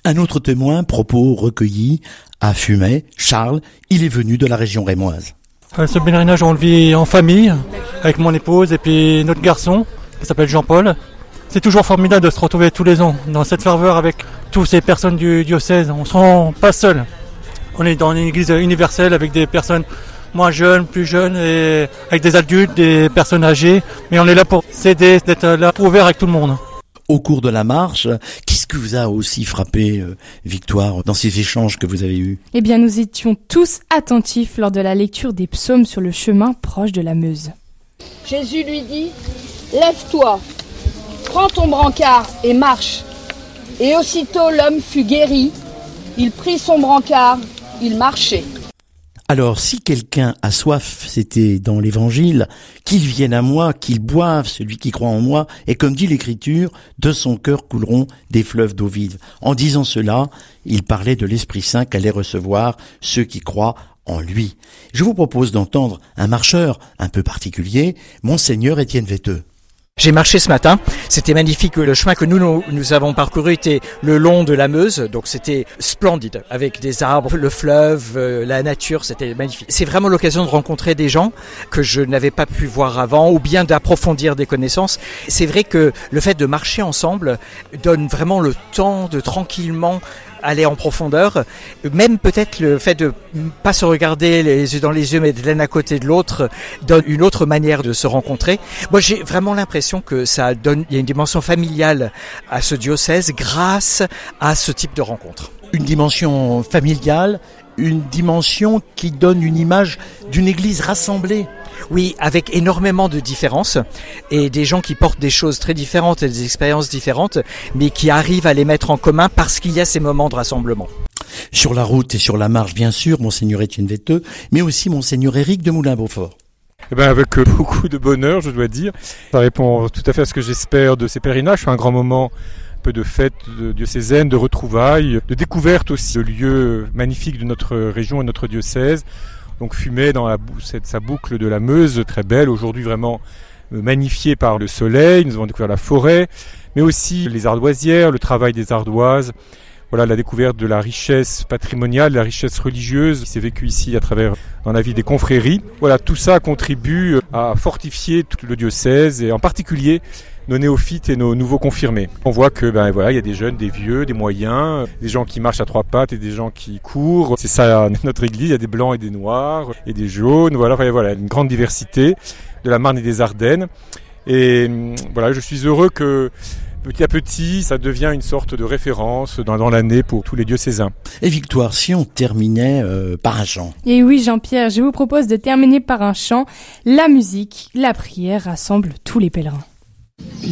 Un autre témoin, propos recueillis à Fumay, Charles, il est venu de la région rémoise. Ce pèlerinage, on le vit en famille, avec mon épouse et puis notre garçon, qui s'appelle Jean-Paul. C'est toujours formidable de se retrouver tous les ans dans cette ferveur avec toutes ces personnes du diocèse. On ne se sent pas seul. On est dans une église universelle avec des personnes moins jeunes, plus jeunes, et avec des adultes, des personnes âgées. Mais on est là pour s'aider, d'être là pour ouvert avec tout le monde. Au cours de la marche, qu'est-ce que vous a aussi frappé, Victoire, dans ces échanges que vous avez eus ? Eh bien, nous étions tous attentifs lors de la lecture des psaumes sur le chemin proche de la Meuse. Jésus lui dit « Lève-toi, prends ton brancard et marche. » Et aussitôt l'homme fut guéri, il prit son brancard, il marchait. Alors, si quelqu'un a soif, c'était dans l'Évangile, qu'il vienne à moi, qu'il boive, celui qui croit en moi, et comme dit l'Écriture, de son cœur couleront des fleuves d'eau vive. En disant cela, il parlait de l'Esprit Saint qu'allaient recevoir ceux qui croient en lui. Je vous propose d'entendre un marcheur un peu particulier, Monseigneur Étienne Vetteux. J'ai marché ce matin, c'était magnifique, le chemin que nous avons parcouru était le long de la Meuse, donc c'était splendide, avec des arbres, le fleuve, la nature, c'était magnifique. C'est vraiment l'occasion de rencontrer des gens que je n'avais pas pu voir avant, ou bien d'approfondir des connaissances. C'est vrai que le fait de marcher ensemble donne vraiment le temps de tranquillement aller en profondeur, même peut-être le fait de pas se regarder les yeux dans les yeux, mais de l'un à côté de l'autre, donne une autre manière de se rencontrer. Moi, j'ai vraiment l'impression que il y a une dimension familiale à ce diocèse grâce à ce type de rencontre. Une dimension familiale, une dimension qui donne une image d'une église rassemblée. Oui, avec énormément de différences et des gens qui portent des choses très différentes et des expériences différentes, mais qui arrivent à les mettre en commun parce qu'il y a ces moments de rassemblement. Sur la route et sur la marche, bien sûr, Monseigneur Étienne Vetteux, mais aussi Monseigneur Éric de Moulin-Beaufort. Avec beaucoup de bonheur, je dois dire. Ça répond tout à fait à ce que j'espère de ces pèlerinages. C'est un grand moment peu de fêtes diocésaines, de retrouvailles, de découverte aussi de lieux magnifiques de notre région et notre diocèse. Donc Fumay dans sa boucle de la Meuse, très belle, aujourd'hui vraiment magnifiée par le soleil. Nous avons découvert la forêt, mais aussi les ardoisières, le travail des ardoises. Voilà, la découverte de la richesse patrimoniale, la richesse religieuse qui s'est vécue ici dans la vie des confréries. Voilà, tout ça contribue à fortifier tout le diocèse et en particulier nos néophytes et nos nouveaux confirmés. On voit que il y a des jeunes, des vieux, des moyens, des gens qui marchent à trois pattes et des gens qui courent. C'est ça notre église, il y a des blancs et des noirs et des jaunes. Voilà, une grande diversité de la Marne et des Ardennes. Et voilà, je suis heureux que petit à petit, ça devient une sorte de référence dans l'année pour tous les diocésains. Et Victoire, si on terminait par un chant. Et oui, Jean-Pierre, je vous propose de terminer par un chant. La musique, la prière rassemble tous les pèlerins.